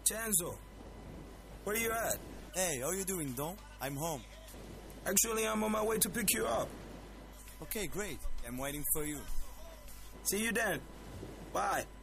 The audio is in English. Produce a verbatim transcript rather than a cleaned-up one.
Chanzo, where you at? Hey, how you doing, Don? I'm home. Actually, I'm on my way to pick you up. Okay, great. I'm waiting for you. See you then. Bye.